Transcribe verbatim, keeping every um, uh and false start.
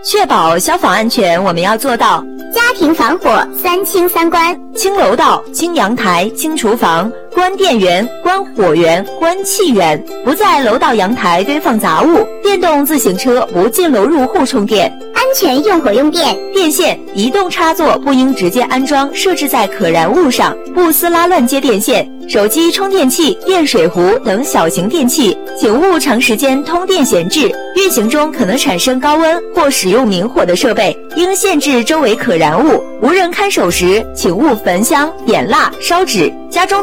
确保消防安全，我们要做到家庭防火三清三关： 清楼道、清阳台、清厨房，关电源、关火源、关气源，不在楼道阳台堆放杂物，电动自行车不进楼入户充电， 安全用火用电。 电线移动插座不应直接安装设置在可燃物上，不撕拉乱接电线。手机充电器、电水壶等小型电器，请勿长时间通电闲置，运行中可能产生高温或使用明火的设备，应限制周围可燃物。无人看守时，请勿焚香、点蜡、烧纸。家中